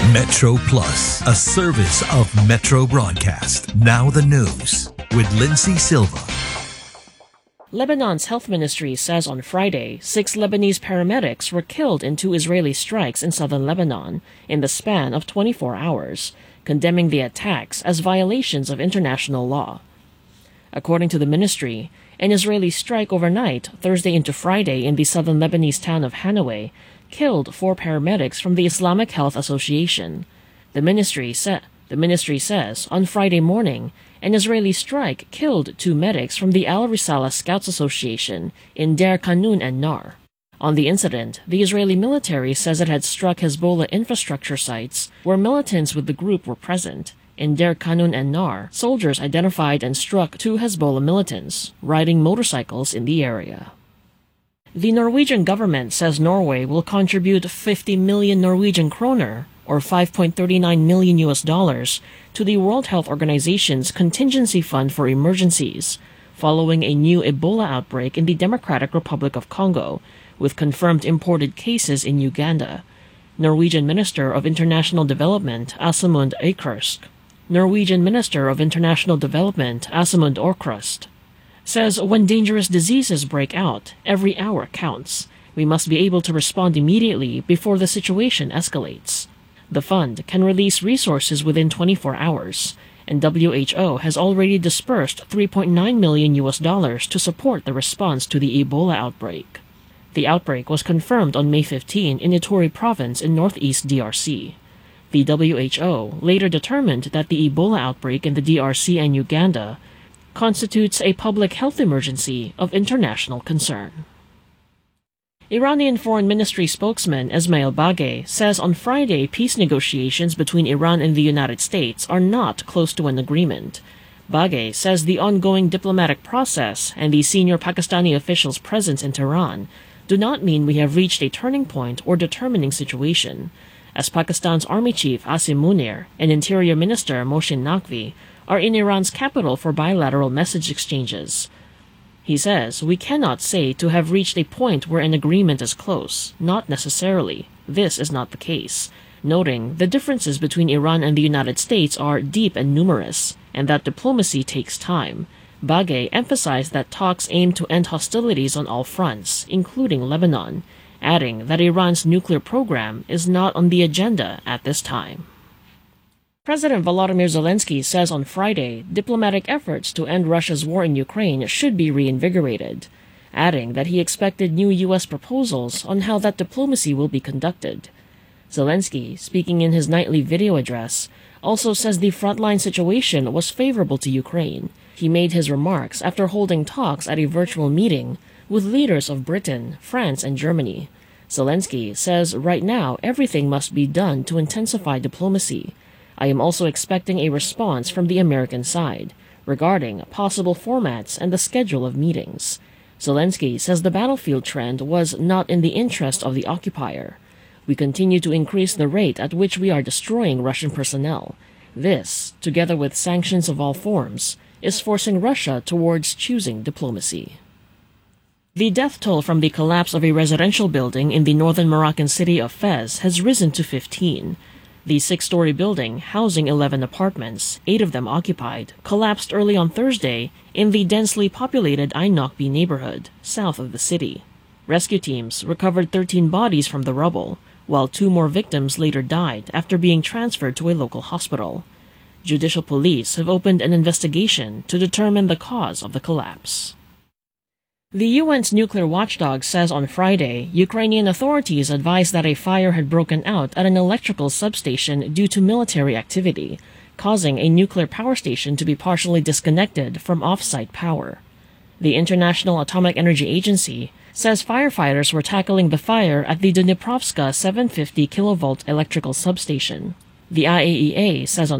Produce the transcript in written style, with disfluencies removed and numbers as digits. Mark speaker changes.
Speaker 1: Metro Plus, a service of Metro Broadcast. Now the news with Lindsay Silva.
Speaker 2: Lebanon's health ministry says on Friday 6 Lebanese paramedics were killed in 2 Israeli strikes in southern Lebanon in the span of 24 hours, condemning the attacks as violations of international law. According to the ministry, an Israeli strike overnight, Thursday into Friday, in the southern Lebanese town of Hanaway, killed 4 paramedics from the Islamic Health Association. The ministry says on Friday morning, an Israeli strike killed 2 medics from the Al Risala Scouts Association in Deir Kanun and Nar. On the incident, the Israeli military says it had struck Hezbollah infrastructure sites where militants with the group were present. In Deir Kanun and Nar, soldiers identified and struck 2 Hezbollah militants riding motorcycles in the area. The Norwegian government says Norway will contribute 50 million Norwegian kroner, or $5.39 million to the World Health Organization's Contingency Fund for Emergencies, following a new Ebola outbreak in the Democratic Republic of Congo, with confirmed imported cases in Uganda. Norwegian Minister of International Development Asmund Aukrust says when dangerous diseases break out, every hour counts. We must be able to respond immediately before the situation escalates. The fund can release resources within 24 hours, and WHO has already dispersed $3.9 million to support the response to the Ebola outbreak. The outbreak was confirmed on May 15 in Ituri province in northeast DRC. The WHO later determined that the Ebola outbreak in the DRC and Uganda constitutes a public health emergency of international concern. Iranian Foreign Ministry spokesman Esmail Baghaei says on Friday peace negotiations between Iran and the United States are not close to an agreement. Baghaei says the ongoing diplomatic process and the senior Pakistani officials' presence in Tehran do not mean we have reached a turning point or determining situation, as Pakistan's Army Chief Asim Munir and Interior Minister Mohsin Naqvi are in Iran's capital for bilateral message exchanges. He says, "We cannot say to have reached a point where an agreement is close. Not necessarily. This is not the case," noting the differences between Iran and the United States are deep and numerous, and that diplomacy takes time. Baghaei emphasized that talks aim to end hostilities on all fronts, including Lebanon, adding that Iran's nuclear program is not on the agenda at this time. President Volodymyr Zelensky says on Friday diplomatic efforts to end Russia's war in Ukraine should be reinvigorated, adding that he expected new U.S. proposals on how that diplomacy will be conducted. Zelensky, speaking in his nightly video address, also says the frontline situation was favorable to Ukraine. He made his remarks after holding talks at a virtual meeting with leaders of Britain, France, and Germany. Zelensky says right now everything must be done to intensify diplomacy. I am also expecting a response from the American side regarding possible formats and the schedule of meetings. Zelensky says the battlefield trend was not in the interest of the occupier. We continue to increase the rate at which we are destroying Russian personnel. This, together with sanctions of all forms, is forcing Russia towards choosing diplomacy. The death toll from the collapse of a residential building in the northern Moroccan city of Fez has risen to 15. The 6-story building, housing 11 apartments, 8 of them occupied, collapsed early on Thursday in the densely populated Ain Nokbi neighborhood, south of the city. Rescue teams recovered 13 bodies from the rubble, while 2 more victims later died after being transferred to a local hospital. Judicial police have opened an investigation to determine the cause of the collapse. The UN's nuclear watchdog says on Friday Ukrainian authorities advised that a fire had broken out at an electrical substation due to military activity, causing a nuclear power station to be partially disconnected from off-site power. The International Atomic Energy Agency says firefighters were tackling the fire at the Dniprovska 750 kilovolt electrical substation. The IAEA says on